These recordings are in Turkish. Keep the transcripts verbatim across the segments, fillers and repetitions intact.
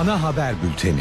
Ana haber bülteni.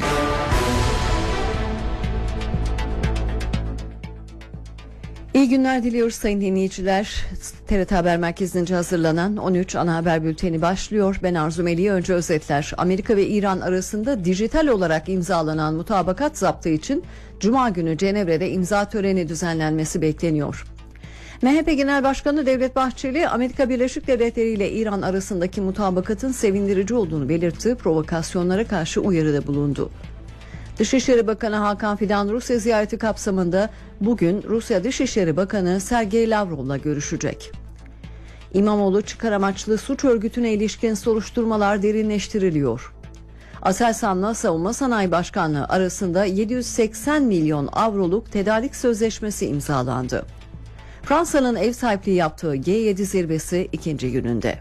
İyi günler diliyoruz sayın dinleyiciler. T R T Haber Merkezi'nce hazırlanan on üç Ana Haber Bülteni başlıyor. Ben Arzu Melih. Önce özetler. Amerika ve İran arasında dijital olarak imzalanan mutabakat zaptı için Cuma günü Cenevre'de imza töreni düzenlenmesi bekleniyor. M H P Genel Başkanı Devlet Bahçeli, Amerika Birleşik Devletleri ile İran arasındaki mutabakatın sevindirici olduğunu belirtti, provokasyonlara karşı uyarıda bulundu. Dışişleri Bakanı Hakan Fidan Rusya ziyareti kapsamında bugün Rusya Dışişleri Bakanı Sergey Lavrov'la görüşecek. İmamoğlu çıkar amaçlı suç örgütüne ilişkin soruşturmalar derinleştiriliyor. Aselsan'la Savunma Sanayi Başkanlığı arasında yedi yüz seksen milyon avroluk tedarik sözleşmesi imzalandı. Fransa'nın ev sahipliği yaptığı G yedi zirvesi ikinci gününde.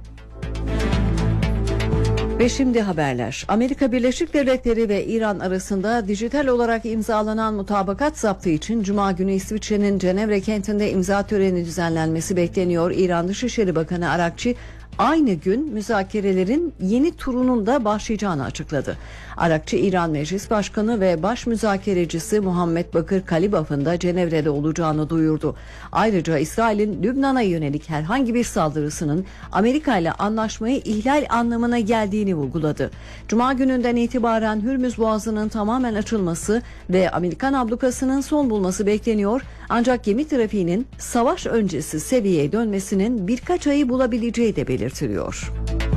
Ve şimdi haberler. Amerika Birleşik Devletleri ve İran arasında dijital olarak imzalanan mutabakat zaptı için Cuma günü İsviçre'nin Cenevre kentinde imza töreni düzenlenmesi bekleniyor. İran Dışişleri Bakanı Arakçi aynı gün müzakerelerin yeni turunun da başlayacağını açıkladı. Arakçı, İran Meclis Başkanı ve baş müzakerecisi Muhammed Bakır Kalibaf'ın da Cenevre'de olacağını duyurdu. Ayrıca İsrail'in Lübnan'a yönelik herhangi bir saldırısının Amerika ile anlaşmayı ihlal anlamına geldiğini vurguladı. Cuma gününden itibaren Hürmüz Boğazı'nın tamamen açılması ve Amerikan ablukasının son bulması bekleniyor. Ancak gemi trafiğinin savaş öncesi seviyeye dönmesinin birkaç ayı bulabileceği de belirtiliyor.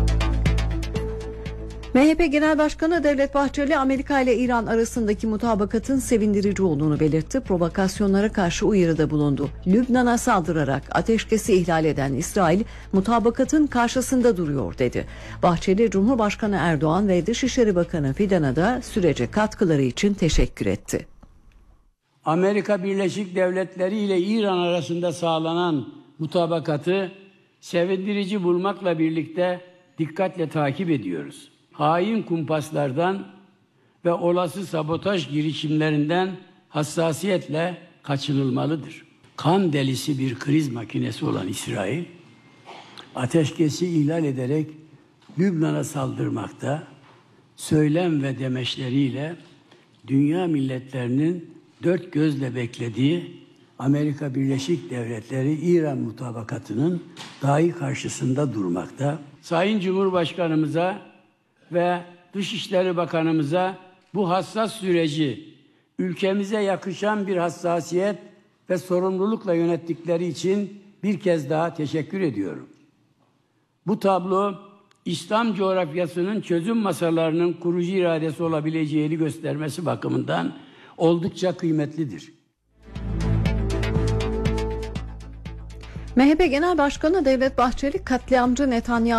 M H P Genel Başkanı Devlet Bahçeli, Amerika ile İran arasındaki mutabakatın sevindirici olduğunu belirtti. Provokasyonlara karşı uyarıda bulundu. Lübnan'a saldırarak ateşkesi ihlal eden İsrail, mutabakatın karşısında duruyor dedi. Bahçeli, Cumhurbaşkanı Erdoğan ve Dışişleri Bakanı Fidan'a da sürece katkıları için teşekkür etti. Amerika Birleşik Devletleri ile İran arasında sağlanan mutabakatı sevindirici bulmakla birlikte dikkatle takip ediyoruz. Hain kumpaslardan ve olası sabotaj girişimlerinden hassasiyetle kaçınılmalıdır. Kan delisi bir kriz makinesi olan İsrail, ateşkesi ihlal ederek Lübnan'a saldırmakta, söylem ve demeçleriyle dünya milletlerinin dört gözle beklediği Amerika Birleşik Devletleri-İran mutabakatının dahi karşısında durmakta. Sayın Cumhurbaşkanımıza ve Dışişleri Bakanımıza bu hassas süreci ülkemize yakışan bir hassasiyet ve sorumlulukla yönettikleri için bir kez daha teşekkür ediyorum. Bu tablo İslam coğrafyasının çözüm masalarının kurucu iradesi olabileceğini göstermesi bakımından oldukça kıymetlidir. M H P Genel Başkanı Devlet Bahçeli, katliamcı Netanyahu